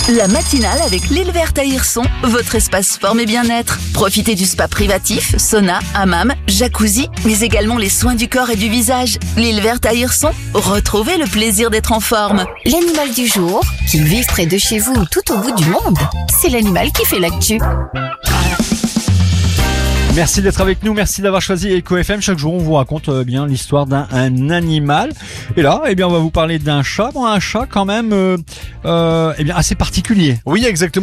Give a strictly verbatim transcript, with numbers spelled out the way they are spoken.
La matinale avec l'île verte à Hirson, votre espace forme et bien-être. Profitez du spa privatif, sauna, hammam, jacuzzi, mais également les soins du corps et du visage. L'île verte à Hirson, retrouvez le plaisir d'être en forme. L'animal du jour, qu'il vive près de chez vous ou tout au bout du monde, c'est l'animal qui fait l'actu. Merci d'être avec nous, merci d'avoir choisi Echo F M. Chaque jour, on vous raconte euh, bien l'histoire d'un un animal. Et là, eh bien, on va vous parler d'un chat. Bon, un chat quand même, euh, euh, eh bien, assez particulier. Oui, exactement.